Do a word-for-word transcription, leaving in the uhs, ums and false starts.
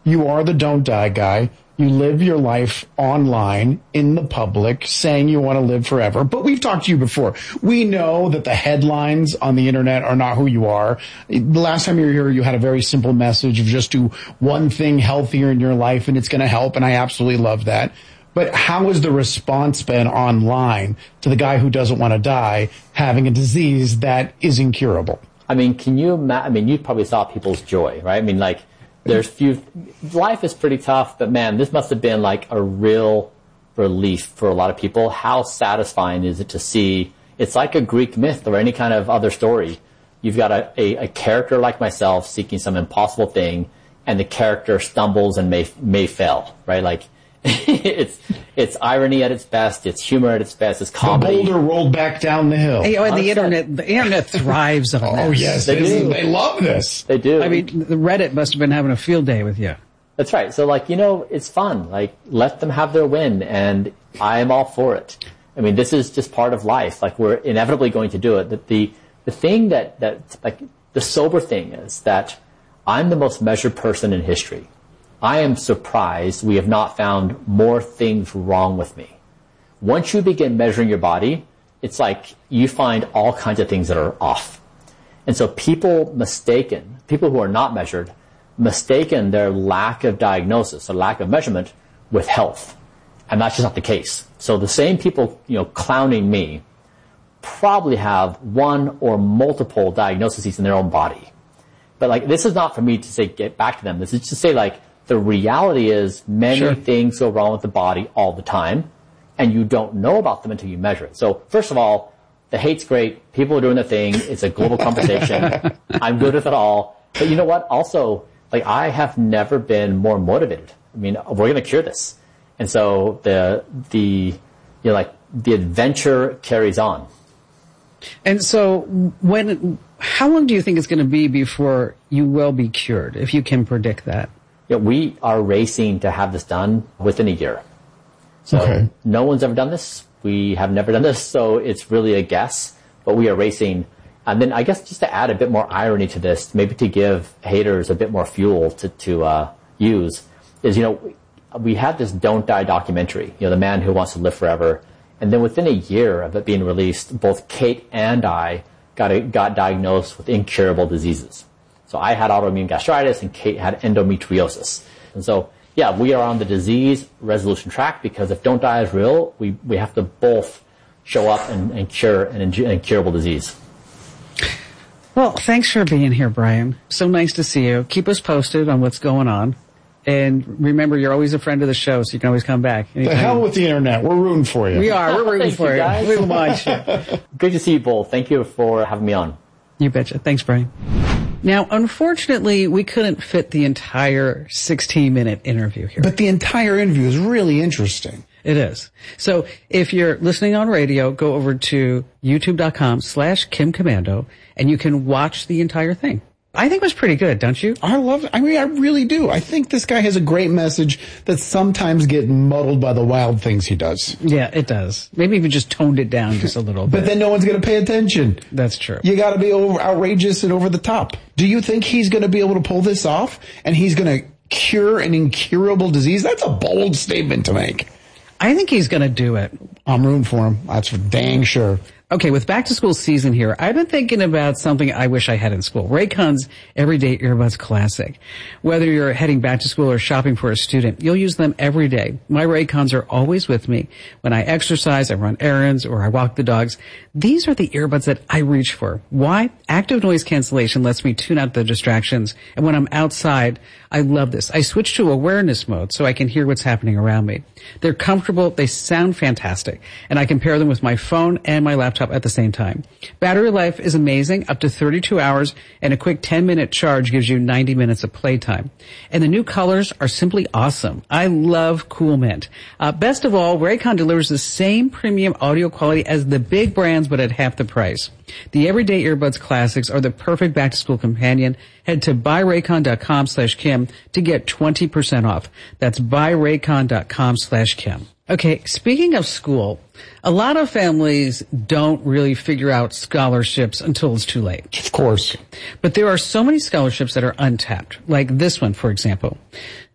You are the don't die guy. You live your life online in the public saying you want to live forever. But we've talked to you before. We know that the headlines on the internet are not who you are. The last time you were here, you had a very simple message of just do one thing healthier in your life and it's going to help. And I absolutely love that. But how has the response been online to the guy who doesn't want to die having a disease that is incurable? I mean, can you imagine? I mean, you probably saw people's joy, right? I mean, like, there's few, life is pretty tough, but man, this must have been like a real relief for a lot of people. How satisfying is it to see? It's like a Greek myth or any kind of other story. You've got a, a, a character like myself seeking some impossible thing, and the character stumbles and may, may fail, right? Like, it's it's irony at its best. It's humor at its best. It's comedy. The boulder rolled back down the hill. Hey, oh, and the internet, the internet thrives on this. Oh yes, they, they do. They love this. They do. I mean, the Reddit must have been having a field day with you. That's right. So, like, you know, it's fun. Like, let them have their win, and I am all for it. I mean, this is just part of life. Like, we're inevitably going to do it. The the, the thing that that like the sober thing is that I'm the most measured person in history. I am surprised we have not found more things wrong with me. Once you begin measuring your body, it's like you find all kinds of things that are off. And so people mistaken, people who are not measured, mistaken their lack of diagnosis, or lack of measurement, with health. And that's just not the case. So the same people, you know, clowning me probably have one or multiple diagnoses in their own body. But, like, this is not for me to say get back to them. This is to say, like, the reality is many Sure. things go wrong with the body all the time, and you don't know about them until you measure it. So, first of all, the hate's great. People are doing their thing. It's a global conversation. I'm good with it all. But you know what? Also, like, I have never been more motivated. I mean, we're going to cure this. And so the, the, you know, like, the adventure carries on. And so when, how long do you think it's going to be before you will be cured, if you can predict that? You know, we are racing to have this done within a year. So okay. No one's ever done this. We have never done this. So it's really a guess, but we are racing. And then I guess just to add a bit more irony to this, maybe to give haters a bit more fuel to, to, uh, use is, you know, we had this Don't Die documentary, you know, The Man Who Wants to Live Forever. And then within a year of it being released, both Kate and I got, a, got diagnosed with incurable diseases. So I had autoimmune gastritis and Kate had endometriosis. And so, yeah, we are on the disease resolution track because if Don't Die is real, we, we have to both show up and, and cure an incurable disease. Well, thanks for being here, Brian. So nice to see you. Keep us posted on what's going on. And remember, you're always a friend of the show, so you can always come back. The hell with the internet. We're rooting for you. We are. We're rooting for you. Guys. We want you. Good to see you both. Thank you for having me on. You betcha. Thanks, Brian. Now, unfortunately, we couldn't fit the entire sixteen-minute interview here. But the entire interview is really interesting. It is. So if you're listening on radio, go over to youtube.com slash Kim Komando, and you can watch the entire thing. I think it was pretty good, don't you? I love it. I mean, I really do. I think this guy has a great message that sometimes get muddled by the wild things he does. Yeah, it does. Maybe if you just toned it down just a little bit. But then no one's going to pay attention. That's true. You got to be over, outrageous and over the top. Do you think he's going to be able to pull this off and he's going to cure an incurable disease? That's a bold statement to make. I think he's going to do it. I'm rooting for him. That's for dang sure. Okay, with back to school season here, I've been thinking about something I wish I had in school. Raycon's Everyday Earbuds Classic. Whether you're heading back to school or shopping for a student, you'll use them every day. My Raycons are always with me. When I exercise, I run errands, or I walk the dogs. These are the earbuds that I reach for. Why? Active noise cancellation lets me tune out the distractions. And when I'm outside, I love this. I switch to awareness mode so I can hear what's happening around me. They're comfortable. They sound fantastic. And I can pair them with my phone and my laptop at the same time. Battery life is amazing, up to thirty-two hours, and a quick ten minute charge gives you ninety minutes of playtime. And the new colors are simply awesome. I love Cool Mint. Uh, best of all, Raycon delivers the same premium audio quality as the big brands, but at half the price. The Everyday Earbuds Classics are the perfect back-to-school companion. Head to buyraycon.com slash Kim to get twenty percent off. That's buyraycon.com slash Kim. Okay, speaking of school, a lot of families don't really figure out scholarships until it's too late. Of course. But there are so many scholarships that are untapped, like this one, for example.